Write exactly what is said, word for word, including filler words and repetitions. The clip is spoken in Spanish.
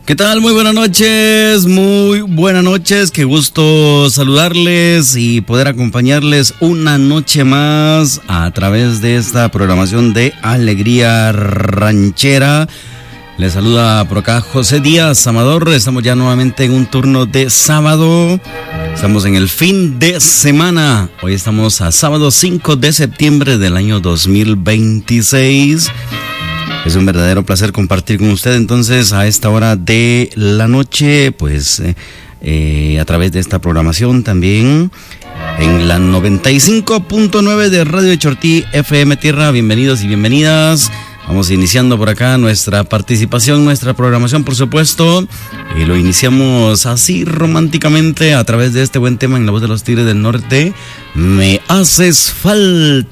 ¿Qué tal? Muy buenas noches, muy buenas noches, qué gusto saludarles y poder acompañarles una noche más a través de esta programación de Alegría Ranchera. Les saluda por acá José Díaz Amador, estamos ya nuevamente en un turno de sábado, estamos en el fin de semana, hoy estamos a sábado cinco de septiembre del año dos mil veintiséis. Es un verdadero placer compartir con usted entonces a esta hora de la noche, pues eh, eh, a través de esta programación también en la noventa y cinco punto nueve de Radio Chortí F M Tierra. Bienvenidos y bienvenidas. Vamos iniciando por acá nuestra participación, nuestra programación, por supuesto. Y lo iniciamos así románticamente a través de este buen tema en la voz de los Tigres del Norte. Me haces falta.